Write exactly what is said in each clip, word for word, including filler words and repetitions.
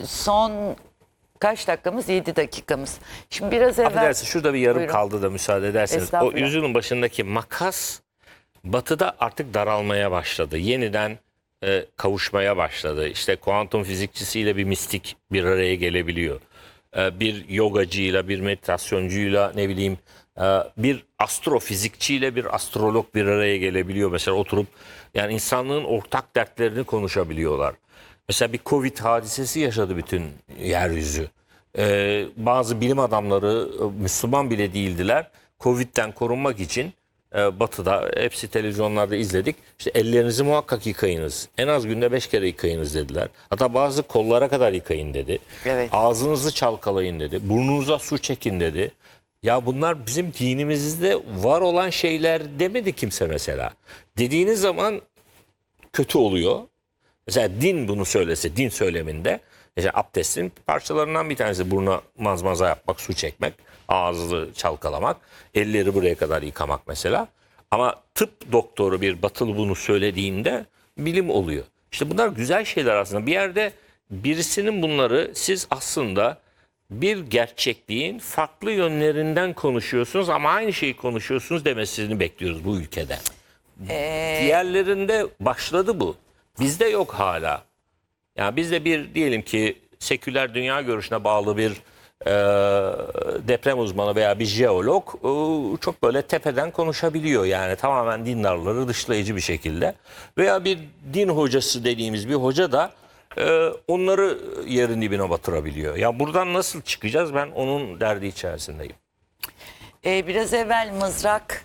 son kaç dakikamız? yedi dakikamız. Şimdi biraz evvel... Affedersin, şurada bir yarım Buyurun. kaldı da müsaade ederseniz. O Estağfurullah. yüzüğün başındaki makas Batı'da artık daralmaya başladı. Yeniden e, kavuşmaya başladı. İşte kuantum fizikçisiyle bir mistik bir araya gelebiliyor. E, bir yogacıyla, bir meditasyоncuyla, ne bileyim e, bir astrofizikçiyle bir astrolog bir araya gelebiliyor. Mesela oturup yani insanlığın ortak dertlerini konuşabiliyorlar. Mesela bir Covid hadisesi yaşadı bütün yeryüzü. Ee, bazı bilim adamları Müslüman bile değildiler. Covid'den korunmak için e, Batı'da hepsi televizyonlarda izledik. İşte ellerinizi muhakkak yıkayınız. En az günde beş kere yıkayınız dediler. Hatta bazı kollara kadar yıkayın dedi. Evet. Ağzınızı çalkalayın dedi. Burnunuza su çekin dedi. Ya bunlar bizim dinimizde var olan şeyler demedi kimse mesela. Dediğiniz zaman kötü oluyor. Mesela din bunu söylese, din söyleminde mesela abdestin parçalarından bir tanesi buruna mazmaza yapmak, su çekmek, ağzı çalkalamak, elleri buraya kadar yıkamak mesela. Ama tıp doktoru bir batılı bunu söylediğinde bilim oluyor. İşte bunlar güzel şeyler aslında. Bir yerde birisinin bunları siz aslında bir gerçekliğin farklı yönlerinden konuşuyorsunuz ama aynı şeyi konuşuyorsunuz demesini bekliyoruz bu ülkede. Ee... Diğerlerinde başladı bu. Bizde yok hala. Yani bizde bir diyelim ki seküler dünya görüşüne bağlı bir e, deprem uzmanı veya bir jeolog e, çok böyle tepeden konuşabiliyor. Yani tamamen dindarları dışlayıcı bir şekilde. Veya bir din hocası dediğimiz bir hoca da e, onları yerin dibine batırabiliyor. Ya buradan nasıl çıkacağız, ben onun derdi içerisindeyim. Ee, biraz evvel mızrak...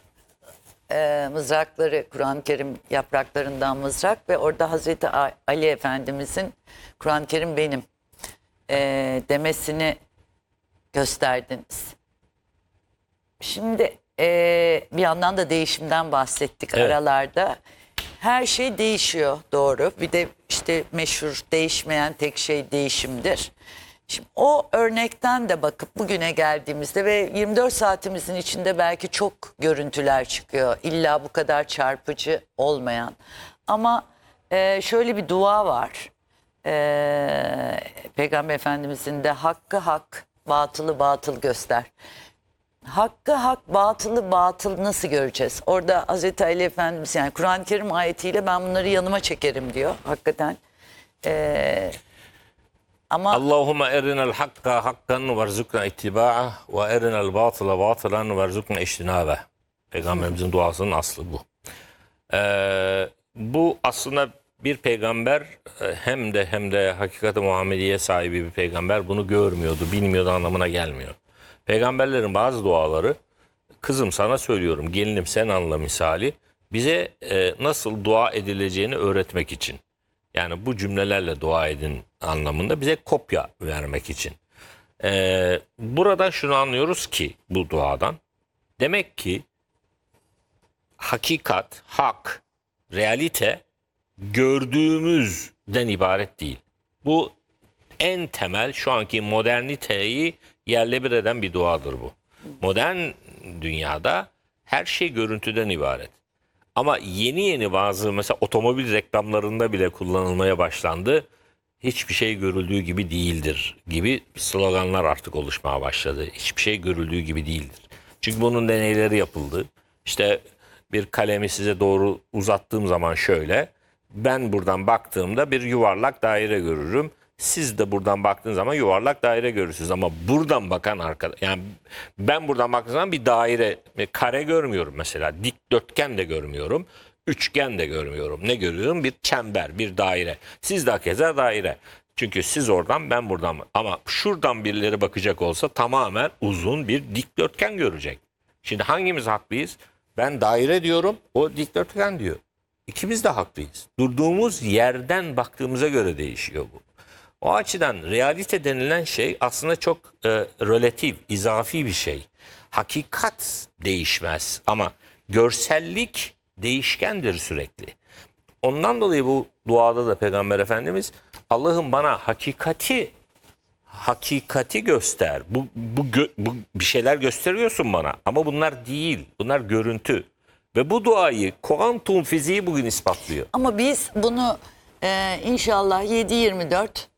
Ee, mızrakları, Kur'an-ı Kerim yapraklarından mızrak ve orada Hazreti Ali Efendimizin Kur'an-ı Kerim benim ee, demesini gösterdiniz. Şimdi ee, bir yandan da değişimden bahsettik, evet. Aralarda. Her şey değişiyor, doğru. Bir de işte meşhur değişmeyen tek şey değişimdir. Şimdi o örnekten de bakıp bugüne geldiğimizde ve yirmi dört saatimizin içinde belki çok görüntüler çıkıyor. İlla bu kadar çarpıcı olmayan. Ama e, şöyle bir dua var. E, Peygamber Efendimizin de hakkı hak, batılı batıl göster. Hakkı hak, batılı batıl nasıl göreceğiz? Orada Hazreti Ali Efendimiz, yani Kur'an-ı Kerim ayetiyle ben bunları yanıma çekerim diyor. Hakikaten. Eee Ama Allahümme erinel hakka hakkan verzukna ittiba'ah ve erinel batıla batılan verzukna iştinabe. Peygamberimizin duasının aslı bu. Ee, bu aslında bir peygamber hem de hem de hakikati Muhammediye sahibi bir peygamber bunu görmüyordu, bilmiyordu anlamına gelmiyor. Peygamberlerin bazı duaları, kızım sana söylüyorum, gelinim sen anla misali, bize e, nasıl dua edileceğini öğretmek için. Yani bu cümlelerle dua edin anlamında bize kopya vermek için. Ee, buradan şunu anlıyoruz ki bu duadan. Demek ki hakikat, hak, realite gördüğümüzden ibaret değil. Bu en temel şu anki moderniteyi yerle bir eden bir duadır bu. Modern dünyada her şey görüntüden ibaret. Ama yeni yeni bazı mesela otomobil reklamlarında bile kullanılmaya başlandı. Hiçbir şey görüldüğü gibi değildir gibi sloganlar artık oluşmaya başladı. Hiçbir şey görüldüğü gibi değildir. Çünkü bunun deneyleri yapıldı. İşte bir kalemi size doğru uzattığım zaman şöyle, ben buradan baktığımda bir yuvarlak daire görürüm. Siz de buradan baktığınız zaman yuvarlak daire görürsünüz. Ama buradan bakan arkadaş, yani ben buradan baktığım zaman bir daire, bir kare görmüyorum mesela. Dikdörtgen de görmüyorum. Üçgen de görmüyorum. Ne görüyorum? Bir çember, bir daire. Siz de hakeza daire. Çünkü siz oradan, ben buradan. Ama şuradan birileri bakacak olsa tamamen uzun bir dikdörtgen görecek. Şimdi hangimiz haklıyız? Ben daire diyorum, o dikdörtgen diyor. İkimiz de haklıyız. Durduğumuz yerden baktığımıza göre değişiyor bu. O açıdan realite denilen şey aslında çok e, relatif, izafi bir şey. Hakikat değişmez ama görsellik değişkendir sürekli. Ondan dolayı bu duada da Peygamber Efendimiz, Allah'ım bana hakikati hakikati göster. Bu, bu, bu bir şeyler gösteriyorsun bana ama bunlar değil. Bunlar görüntü. Ve bu duayı kuantum fiziği bugün ispatlıyor. Ama biz bunu e, inşallah yedi yirmi dört